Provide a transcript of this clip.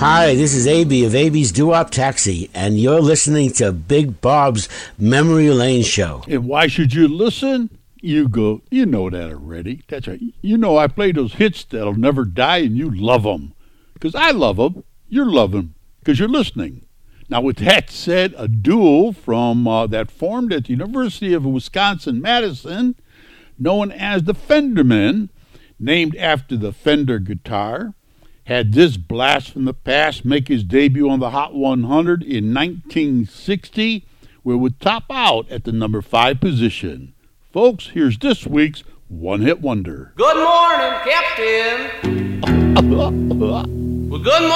Hi, this is AB of AB's Doo-Wop Taxi, and you're listening to Big Bob's Memory Lane Show. And why should you listen? You know that already. That's right. You know I play those hits that'll never die, and you love them. Because I love them. You love them because you're listening. Now, with that said, a duo from that formed at the University of Wisconsin-Madison, known as the Fendermen, named after the Fender guitar, had this blast from the past make his debut on the Hot 100 in 1960, where it would top out at the number 5 position. Folks, here's this week's one-hit wonder. Good morning, Captain. Well, good morning.